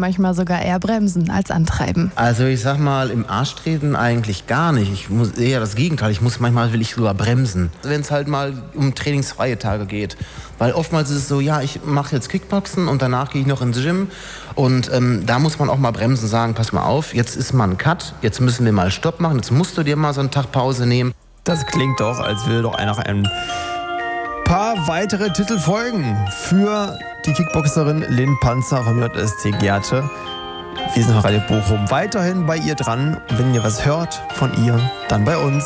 manchmal sogar eher bremsen als antreiben. Also ich sag mal, im Arsch treten eigentlich gar nicht. Ich muss eher das Gegenteil. Manchmal will ich sogar bremsen. Wenn es halt mal um trainingsfreie Tage geht. Weil oftmals ist es so, ja, ich mache jetzt Kickboxen und danach gehe ich noch ins Gym. Und da muss man auch mal bremsen, sagen, pass mal auf, jetzt ist mal ein Cut, jetzt müssen wir mal Stopp machen, jetzt musst du dir mal so einen Tag Pause nehmen. Das klingt doch, als will doch noch ein paar weitere Titel folgen für die Kickboxerin Lynn Panzer vom JSC Gerte. Wir sind Radio Bochum weiterhin bei ihr dran. Und wenn ihr was hört von ihr, dann bei uns.